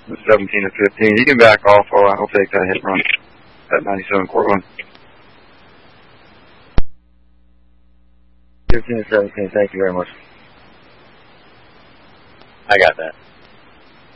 17 to 15. You can back off, or I'll take that hit run at 97 Portland. 15 to 17. Thank you very much. I got that.